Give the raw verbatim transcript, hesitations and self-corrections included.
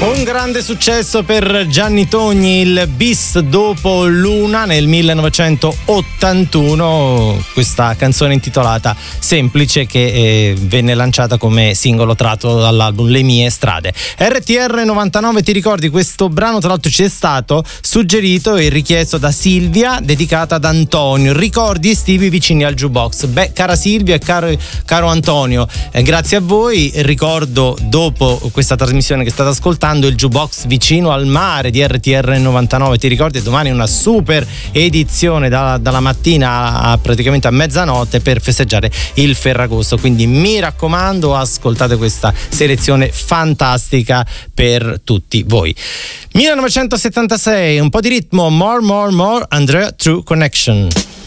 Un grande successo per Gianni Togni, il bis dopo Luna nel millenovecentottantuno, questa canzone intitolata Semplice che eh, venne lanciata come singolo tratto dall'album Le mie strade. R T R novantanove, ti ricordi questo brano? Tra l'altro ci è stato suggerito e richiesto da Silvia, dedicata ad Antonio. Ricordi estivi vicini al jukebox. Beh, cara Silvia e caro, caro Antonio, eh, grazie a voi. Ricordo, dopo questa trasmissione che state ascoltando, il jukebox vicino al mare di R T R novantanove. Ti ricordi? Domani una super edizione da, dalla mattina a praticamente a mezzanotte per festeggiare il Ferragosto, quindi mi raccomando, ascoltate questa selezione fantastica per tutti voi. millenovecentosettantasei, un po' di ritmo, More More More, Andrea True Connection.